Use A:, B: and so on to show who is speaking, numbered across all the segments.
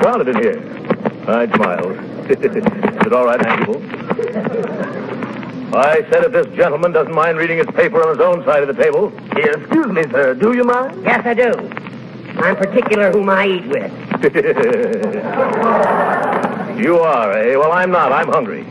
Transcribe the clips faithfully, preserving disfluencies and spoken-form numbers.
A: crowded in here. I smiled. Is it all right, Hannibal? I said if this gentleman doesn't mind reading his paper on his own side of the table.
B: Excuse me, sir. Do you mind?
C: Yes, I do. I'm particular whom I eat with.
A: You are, eh? Well, I'm not. I'm hungry.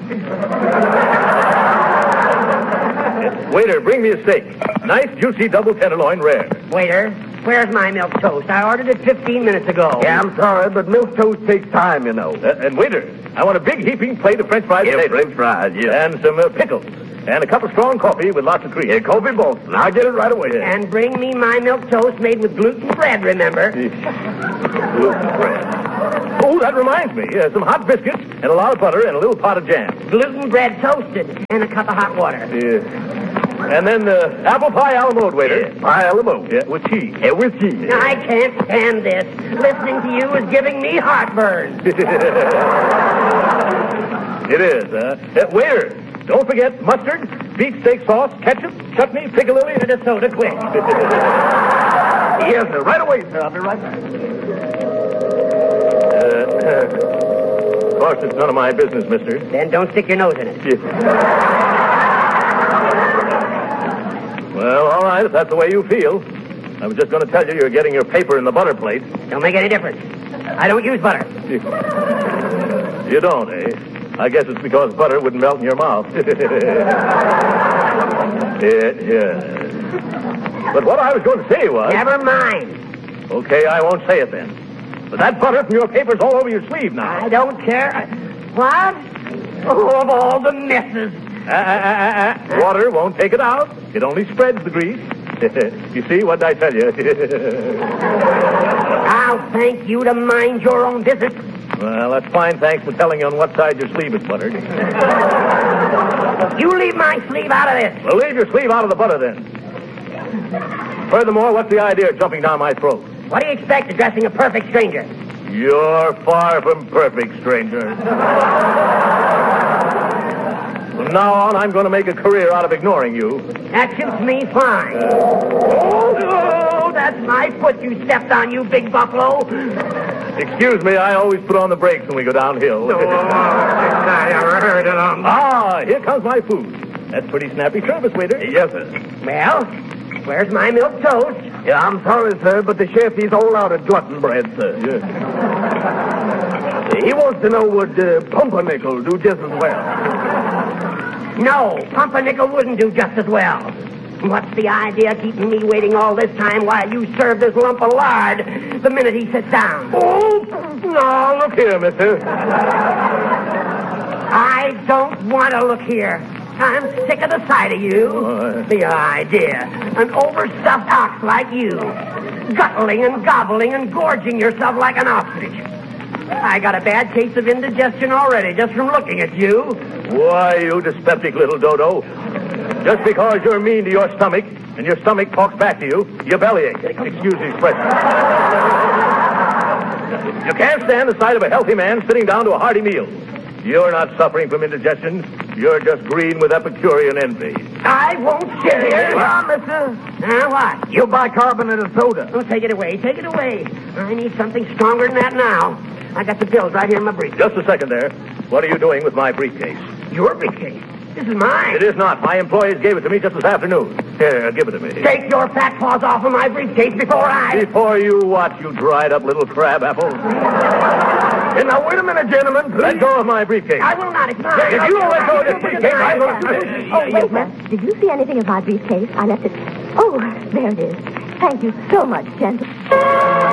A: Waiter, bring me a steak. Nice, juicy double tenderloin rare.
C: Waiter, where's my milk toast? I ordered it fifteen minutes ago.
B: Yeah, I'm sorry, but milk toast takes time, you know.
A: Uh, and waiter, I want a big heaping plate of French fries.
B: Yeah, French fries, yes.
A: And some uh, pickles. And a cup of strong coffee with lots of cream.
B: Yeah, coffee Boston. I'll get it right away.
C: And bring me my milk toast made with gluten bread, remember?
A: Gluten bread. Oh, that reminds me. Uh, some hot biscuits and a lot of butter and a little pot of jam.
C: Gluten bread toasted and a cup of hot water.
A: Yeah. And then uh, apple pie a la mode, waiter.
B: Yeah, pie a la mode.
A: Yeah, with cheese.
B: Yeah, with cheese.
C: I can't stand this. Listening to you is giving me heartburn.
A: It is, huh? Uh, waiter, don't forget mustard, beef steak sauce, ketchup, chutney, piccalilli, and a soda quick.
B: Yes, sir. Right away, sir. I'll be right back.
A: Uh, uh, of course, it's none of my business, mister.
C: Then don't stick your nose in it.
A: Yeah. Well, all right, if that's the way you feel. I was just going to tell you you're getting your paper in the butter plate.
C: Don't make any difference. I don't use butter.
A: You don't, eh? I guess it's because butter wouldn't melt in your mouth. Yeah, yeah. But what I was going to say was...
C: Never mind.
A: Okay, I won't say it then. But that butter from your paper's all over your sleeve now.
C: I don't care. What? Oh, of all the messes.
A: Uh, uh, uh, uh. Water won't take it out. It only spreads the grease. You see, what did I tell you?
C: I'll thank you to mind your own business.
A: Well, that's fine. Thanks for telling you on what side your sleeve is buttered.
C: You leave my sleeve out of this.
A: Well, leave your sleeve out of the butter, then. Furthermore, what's the idea of jumping down my throat?
C: What do you expect addressing a perfect stranger?
A: You're far from perfect, stranger. From now on, I'm going to make a career out of ignoring you.
C: That suits me fine. Oh, that's my foot you stepped on, you big buffalo.
A: Excuse me, I always put on the brakes when we go downhill.
C: Oh, I ever heard of them.
A: Ah, here comes my food. That's pretty snappy service, waiter.
B: Yes, sir.
C: Well, where's my milk toast?
B: Yeah, I'm sorry, sir, but the chef, he's all out of glutton bread, sir.
A: Yes.
B: He wants to know would uh, pumpernickel do just as well.
C: No, pumpernickel wouldn't do just as well. What's the idea keeping me waiting all this time while you serve this lump of lard the minute he sits down?
A: Oh, no, look here, mister.
C: I don't want to look here. I'm sick of the sight of you.
A: What?
C: The idea. An overstuffed ox like you. Guttling and gobbling and gorging yourself like an ostrich. I got a bad case of indigestion already just from looking at you.
A: Why, you dyspeptic little dodo. Just because you're mean to your stomach and your stomach talks back to you, you bellyache. Excuse the expression. You can't stand the sight of a healthy man sitting down to a hearty meal. You're not suffering from indigestion. You're just green with Epicurean envy.
C: I won't sit here.
B: Well, mister,
C: Now what?
B: you bicarbonated soda.
C: Oh, take it away. Take it away. I need something stronger than that now. I got the bills right here in my briefcase.
A: Just a second there. What are you doing with my briefcase?
C: Your briefcase? This is mine.
A: It is not. My employees gave it to me just this afternoon. Here, give it to me.
C: Take your fat paws off of my briefcase before I...
A: Before you what, you dried up little crab apple?
B: And now, wait a minute, gentlemen, please.
A: Let go of my briefcase.
C: I will not. It's mine.
A: If you don't let go of this briefcase, I'm going to...
D: Oh, wait a minute. Did you see anything of my briefcase? I left it... Oh, there it is. Thank you so much, gentlemen.